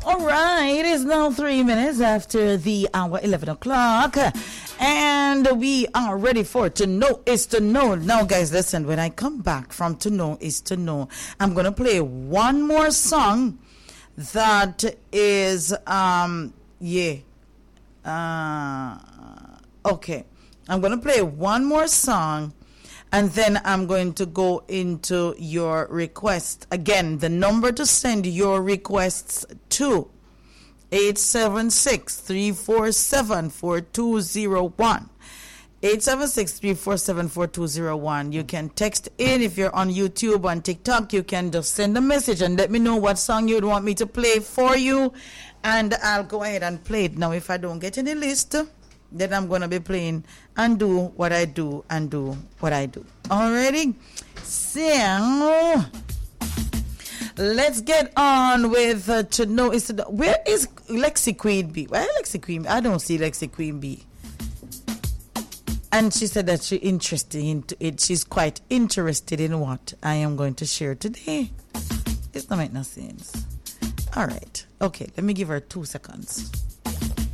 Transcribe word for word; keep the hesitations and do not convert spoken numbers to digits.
All right, it is now three minutes after the hour, eleven o'clock, and we are ready for To Know Is To Know. Now, guys, listen, when I come back from To Know Is To Know, I'm going to play one more song that is, um, yeah, uh, okay. I'm going to play one more song, and then I'm going to go into your request. Again, the number to send your requests to eight seven six, three four seven, four two zero one. eight seven six, three four seven, four two zero one. You can text in. If you're on YouTube, on TikTok, you can just send a message and let me know what song you'd want me to play for you, and I'll go ahead and play it. Now, if I don't get any list, then I'm going to be playing and do what I do and do what I do. Alrighty? So, let's get on with uh, To Know Is To Know. Where is Lexi Queen B? Where Lexi Queen B? I don't see Lexi Queen B. And she said that she's interested in it. She's quite interested in what I am going to share today. It's not make no sense. All right. Okay, let me give her two seconds.